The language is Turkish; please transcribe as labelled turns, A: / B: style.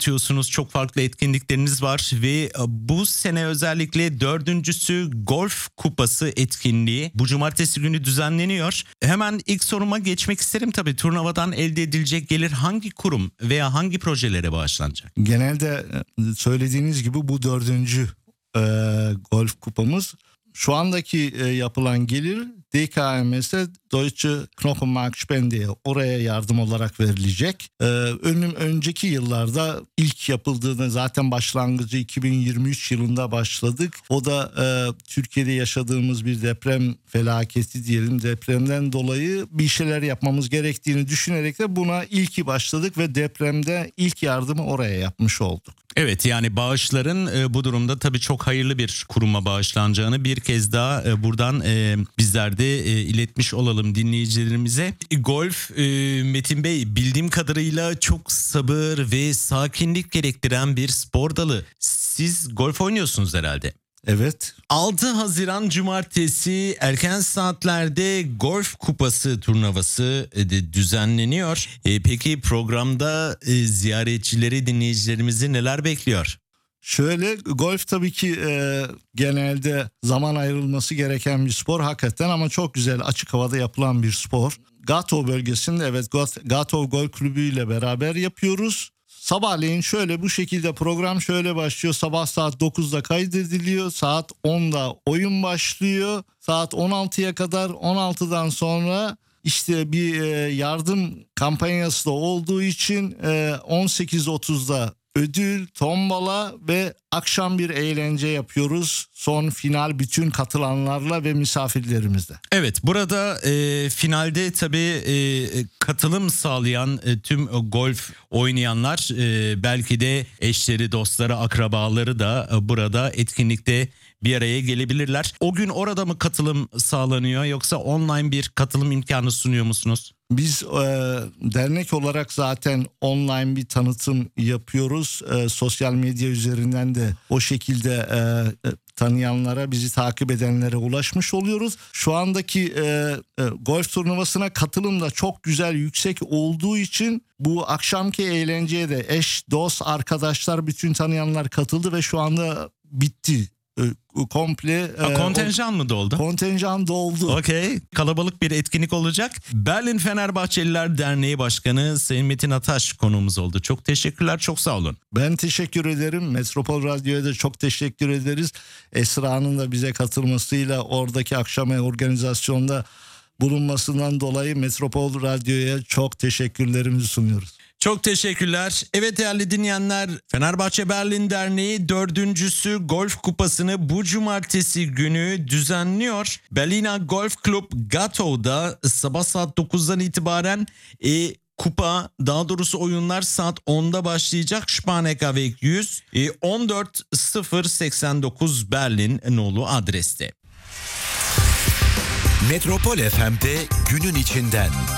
A: anlatıyorsunuz. Çok farklı etkinlikleriniz var ve bu sene özellikle 4.'sü Golf Kupası etkinliği bu cumartesi günü düzenleniyor. Hemen ilk soruma geçmek isterim tabii. Turnuvadan elde edilecek gelir hangi kurum veya hangi projelere bağışlanacak?
B: Genelde söylediğiniz gibi bu 4. Golf Kupamız. Şu andaki yapılan gelir DKMS'e Deutsche Knochenmarkspende oraya yardım olarak verilecek. Önceki yıllarda ilk yapıldığında zaten başlangıcı 2023 yılında başladık. O da Türkiye'de yaşadığımız bir deprem felaketi diyelim. Depremden dolayı bir şeyler yapmamız gerektiğini düşünerek de buna ilki başladık ve depremde ilk yardımı oraya yapmış olduk.
A: Evet, yani bağışların bu durumda tabii çok hayırlı bir kuruma bağışlanacağını bir kez daha buradan bizler de iletmiş olalım dinleyicilerimize. Golf, Metin Bey, bildiğim kadarıyla çok sabır ve sakinlik gerektiren bir spor dalı. Siz golf oynuyorsunuz herhalde.
B: Evet.
A: 6 Haziran Cumartesi erken saatlerde Golf Kupası turnuvası düzenleniyor. Peki programda ziyaretçileri, dinleyicilerimizi neler bekliyor?
B: Şöyle, golf tabii ki genelde zaman ayrılması gereken bir spor hakikaten, ama çok güzel açık havada yapılan bir spor. Gatow bölgesinde, evet, Gatow Golf Kulübü ile beraber yapıyoruz. Sabahleyin şöyle, bu şekilde program şöyle başlıyor. Sabah saat 9'da kaydediliyor. Saat 10'da oyun başlıyor. Saat 16'ya kadar, 16'dan sonra işte bir yardım kampanyası da olduğu için 18.30'da ödül, tombala ve akşam bir eğlence yapıyoruz. Son final bütün katılanlarla ve misafirlerimizle.
A: Evet, burada finalde tabii katılım sağlayan tüm golf oynayanlar belki de eşleri, dostları, akrabaları da burada etkinlikte bir araya gelebilirler. O gün orada mı katılım sağlanıyor yoksa online bir katılım imkanı sunuyor musunuz?
B: Biz dernek olarak zaten online bir tanıtım yapıyoruz. Sosyal medya üzerinden de o şekilde tanıyanlara, bizi takip edenlere ulaşmış oluyoruz. Şu andaki golf turnuvasına katılım da çok güzel, yüksek olduğu için bu akşamki eğlenceye de eş, dost, arkadaşlar, bütün tanıyanlar katıldı ve şu anda bitti. Komple
A: kontenjan mı doldu?
B: Kontenjan doldu.
A: Okey. Kalabalık bir etkinlik olacak. Berlin Fenerbahçeliler Derneği Başkanı Sayın Metin Ataş konuğumuz oldu. Çok teşekkürler, çok sağ olun.
B: Ben teşekkür ederim. Metropol Radyo'ya da çok teşekkür ederiz. Esra'nın da bize katılmasıyla oradaki akşam organizasyonda bulunmasından dolayı Metropol Radyo'ya çok teşekkürlerimizi sunuyoruz.
A: Çok teşekkürler. Evet değerli dinleyenler, Fenerbahçe Berlin Derneği 4.'sü Golf Kupası'nı bu cumartesi günü düzenliyor. Berliner Golf Club Gatow'da sabah saat 9'dan itibaren kupa, daha doğrusu oyunlar saat 10'da başlayacak. Spanekaweg 100 14089 Berlin nolu adreste.
C: Metropol FM'de günün içinden.